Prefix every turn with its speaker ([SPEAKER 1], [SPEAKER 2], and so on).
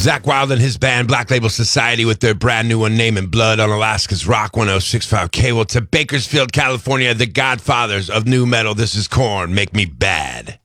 [SPEAKER 1] Zach Wild and his band Black Label Society with their brand new one, Name and Blood, on Alaska's Rock 106.5 Cable to Bakersfield, California, the godfathers of new metal. This is Korn, Make Me Bad.